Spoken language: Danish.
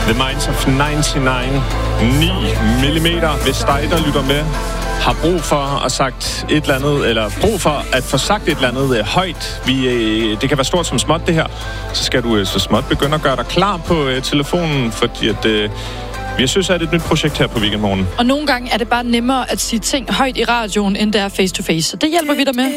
The Minds of 99. 9 millimeter. Hvis dig, der lytter med, har brug for at sagt et eller andet, eller brug for at få sagt et eller andet højt. Det kan være stort som småt, det her. Så skal du så småt begynde at gøre dig klar på telefonen, fordi at... Jeg synes, at det er et nyt projekt her på Weekendmorgen. Og nogle gange er det bare nemmere at sige ting højt i radioen, end det er face to face. Så det hjælper vi dig med.